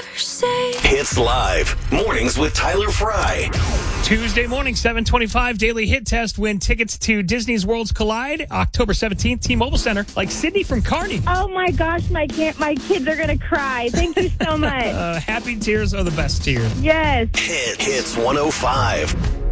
Hits Live. Mornings with Tyler Fry. Tuesday morning, 7:25, Daily Hit Test. Win tickets to Disney's Worlds Collide, October 17th, T-Mobile Center. Like Sydney from Kearney. Oh, my gosh, my kids are going to cry. Thank you so much. Happy tears are the best tears. Yes. Hits 105.